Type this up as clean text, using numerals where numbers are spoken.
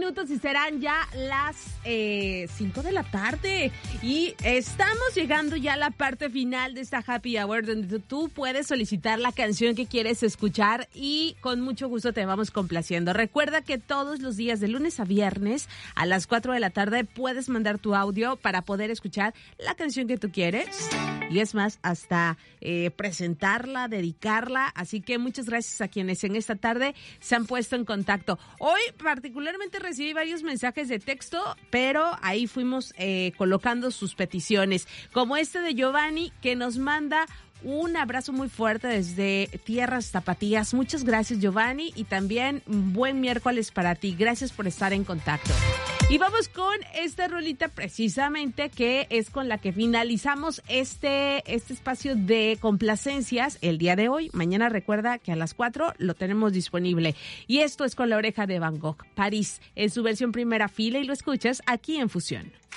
minutos y serán ya las 5 de la tarde. Y estamos llegando ya a la parte final de esta Happy Hour, donde tú puedes solicitar la canción que quieres escuchar y con mucho gusto te vamos complaciendo. Recuerda que todos los días de lunes a viernes a las 4 de la tarde puedes mandar tu audio para poder escuchar la canción que tú quieres. Y es más, hasta presentarla, dedicarla. Así que muchas gracias a quienes en esta tarde se han puesto en contacto. Hoy particularmente recibí varios mensajes de texto, pero ahí fuimos colocando sus peticiones. Como este de Giovanni, que nos manda un abrazo muy fuerte desde Tierras Tapatías. Muchas gracias, Giovanni, y también buen miércoles para ti. Gracias por estar en contacto. Y vamos con esta rolita precisamente, que es con la que finalizamos este espacio de complacencias el día de hoy. Mañana recuerda que a las 4 lo tenemos disponible. Y esto es con La Oreja de Van Gogh, París, en su versión primera fila, y lo escuchas aquí en Fusión.